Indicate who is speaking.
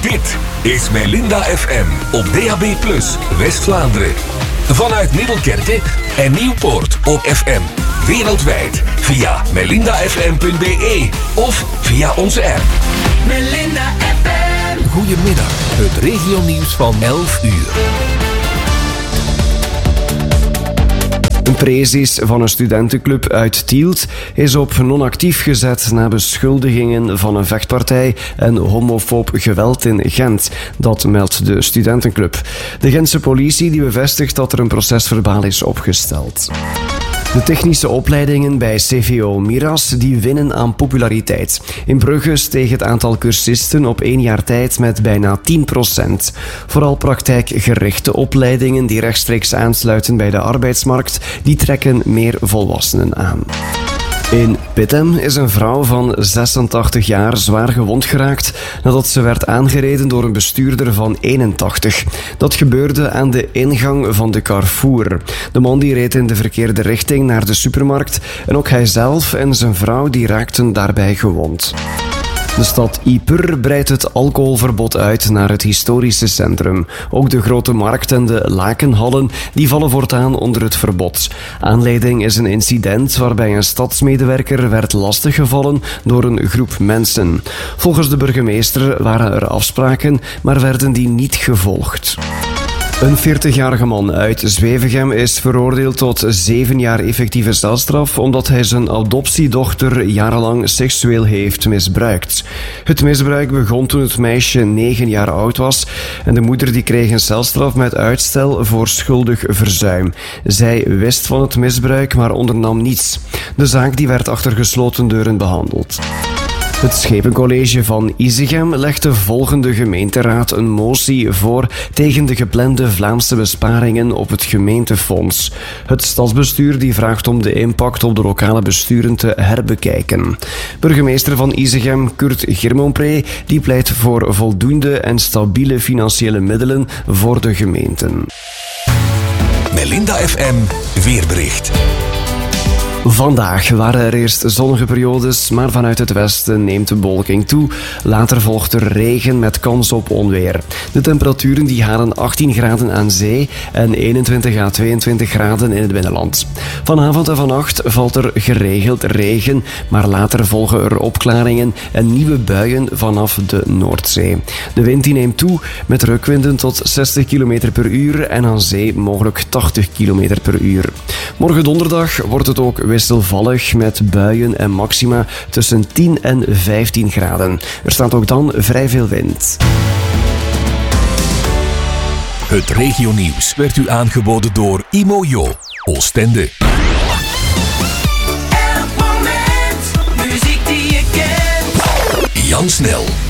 Speaker 1: Dit is Melinda FM op DAB+, West-Vlaanderen. Vanuit Middelkerke en Nieuwpoort op FM. Wereldwijd via melindafm.be of via onze app.
Speaker 2: Melinda FM.
Speaker 1: Goedemiddag, het regionieuws van 11 uur.
Speaker 3: Een precies van een studentenclub uit Tielt is op non-actief gezet na beschuldigingen van een vechtpartij en homofoob geweld in Gent. Dat meldt de studentenclub. De Gentse politie die bevestigt dat er een procesverbaal is opgesteld. De technische opleidingen bij CVO Miras die winnen aan populariteit. In Brugge steeg het aantal cursisten op 1 jaar tijd met bijna 10%. Vooral praktijkgerichte opleidingen die rechtstreeks aansluiten bij de arbeidsmarkt, die trekken meer volwassenen aan. In Pittem is een vrouw van 86 jaar zwaar gewond geraakt nadat ze werd aangereden door een bestuurder van 81. Dat gebeurde aan de ingang van de Carrefour. De man die reed in de verkeerde richting naar de supermarkt en ook hij zelf en zijn vrouw die raakten daarbij gewond. De stad Yper breidt het alcoholverbod uit naar het historische centrum. Ook de grote markt en de lakenhallen die vallen voortaan onder het verbod. Aanleiding is een incident waarbij een stadsmedewerker werd lastiggevallen door een groep mensen. Volgens de burgemeester waren er afspraken, maar werden die niet gevolgd. Een 40-jarige man uit Zwevegem is veroordeeld tot 7 jaar effectieve celstraf omdat hij zijn adoptiedochter jarenlang seksueel heeft misbruikt. Het misbruik begon toen het meisje 9 jaar oud was en de moeder die kreeg een celstraf met uitstel voor schuldig verzuim. Zij wist van het misbruik, maar ondernam niets. De zaak die werd achter gesloten deuren behandeld. Het Schepencollege van Isegem legt de volgende gemeenteraad een motie voor tegen de geplande Vlaamse besparingen op het gemeentefonds. Het stadsbestuur die vraagt om de impact op de lokale besturen te herbekijken. Burgemeester van Isegem, Kurt Girmonpré, die pleit voor voldoende en stabiele financiële middelen voor de gemeenten.
Speaker 1: Melinda FM weerbericht.
Speaker 3: Vandaag waren er eerst zonnige periodes, maar vanuit het westen neemt de bewolking toe. Later volgt er regen met kans op onweer. De temperaturen die halen 18 graden aan zee en 21 à 22 graden in het binnenland. Vanavond en vannacht valt er geregeld regen, maar later volgen er opklaringen en nieuwe buien vanaf de Noordzee. De wind die neemt toe met rukwinden tot 60 km per uur en aan zee mogelijk 80 km per uur. Morgen donderdag wordt het ook wisselvallig met buien en maxima tussen 10 en 15 graden. Er staat ook dan vrij veel wind.
Speaker 1: Het regionieuws werd u aangeboden door Imojo, Oostende.
Speaker 2: Elk moment, muziek die je kent.
Speaker 1: Jan Snel.